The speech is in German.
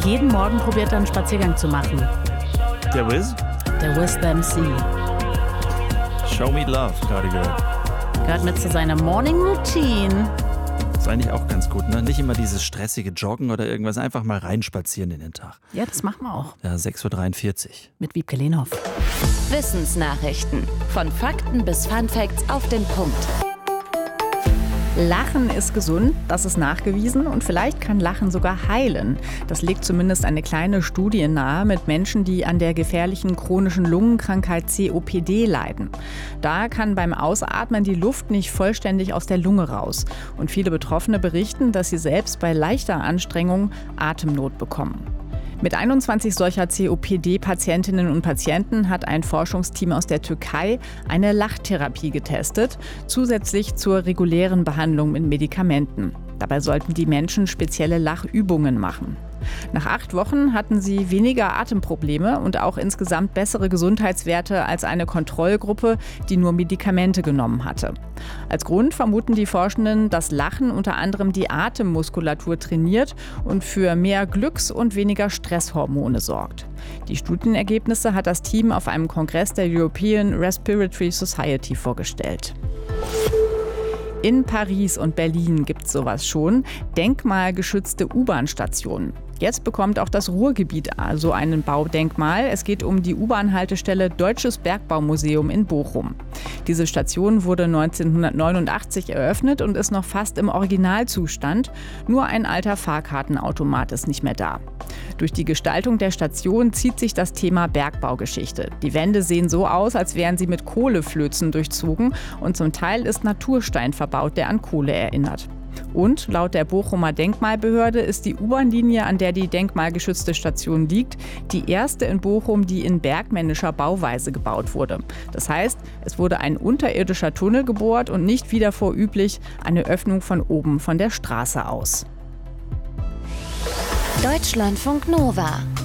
Jeden Morgen probiert er einen Spaziergang zu machen. Der Wiz? Der Wiz the MC. Show Me Love, gerade gehört. Gehört mit zu seiner Morning Routine. Ist eigentlich auch ganz gut, ne? Nicht immer dieses stressige Joggen oder irgendwas, einfach mal reinspazieren in den Tag. Ja, das machen wir auch. Ja, 6.43 Uhr. Mit Wiebke Lehnhoff. Wissensnachrichten. Von Fakten bis Funfacts auf den Punkt. Lachen ist gesund, das ist nachgewiesen und vielleicht kann Lachen sogar heilen. Das legt zumindest eine kleine Studie nahe mit Menschen, die an der gefährlichen chronischen Lungenkrankheit COPD leiden. Da kann beim Ausatmen die Luft nicht vollständig aus der Lunge raus. Und viele Betroffene berichten, dass sie selbst bei leichter Anstrengung Atemnot bekommen. Mit 21 solcher COPD-Patientinnen und Patienten hat ein Forschungsteam aus der Türkei eine Lachtherapie getestet, zusätzlich zur regulären Behandlung mit Medikamenten. Dabei sollten die Menschen spezielle Lachübungen machen. Nach 8 Wochen hatten sie weniger Atemprobleme und auch insgesamt bessere Gesundheitswerte als eine Kontrollgruppe, die nur Medikamente genommen hatte. Als Grund vermuten die Forschenden, dass Lachen unter anderem die Atemmuskulatur trainiert und für mehr Glücks- und weniger Stresshormone sorgt. Die Studienergebnisse hat das Team auf einem Kongress der European Respiratory Society vorgestellt. In Paris und Berlin gibt es sowas schon, denkmalgeschützte U-Bahn-Stationen. Jetzt bekommt auch das Ruhrgebiet so ein Baudenkmal. Es geht um die U-Bahn-Haltestelle Deutsches Bergbaumuseum in Bochum. Diese Station wurde 1989 eröffnet und ist noch fast im Originalzustand. Nur ein alter Fahrkartenautomat ist nicht mehr da. Durch die Gestaltung der Station zieht sich das Thema Bergbaugeschichte. Die Wände sehen so aus, als wären sie mit Kohleflözen durchzogen und zum Teil ist Naturstein verbaut, der an Kohle erinnert. Und laut der Bochumer Denkmalbehörde ist die U-Bahn-Linie, an der die denkmalgeschützte Station liegt, die erste in Bochum, die in bergmännischer Bauweise gebaut wurde. Das heißt, es wurde ein unterirdischer Tunnel gebohrt und nicht wie davor üblich eine Öffnung von oben von der Straße aus. Deutschlandfunk Nova